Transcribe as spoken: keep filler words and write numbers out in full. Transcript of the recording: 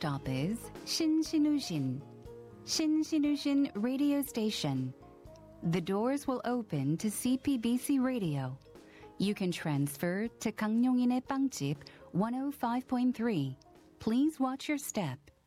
stop is Shinsinushin, Shinsinushin Radio Station. The doors will open to C P B C Radio. You can transfer to 강용인의 빵집 one oh five point three. Please watch your step.